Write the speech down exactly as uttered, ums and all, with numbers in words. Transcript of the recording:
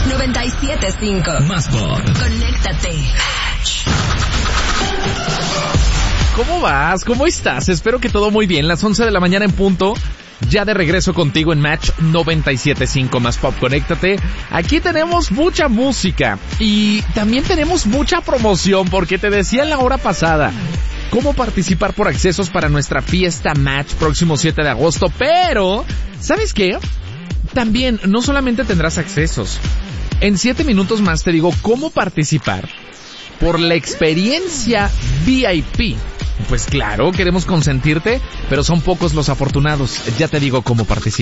noventa y siete punto cinco. Más Pop. Conéctate. ¿Cómo vas? ¿Cómo estás? Espero que todo muy bien. Las once de la mañana en punto. Ya de regreso contigo en Match noventa y siete punto cinco Más Pop, conéctate. Aquí tenemos mucha música y también tenemos mucha promoción, porque te decía en la hora pasada cómo participar por accesos para nuestra fiesta Match próximo siete de agosto, pero ¿sabes qué? También no solamente tendrás accesos. En siete minutos más te digo cómo participar por la experiencia V I P. Pues claro, queremos consentirte, pero son pocos los afortunados. Ya te digo cómo participar.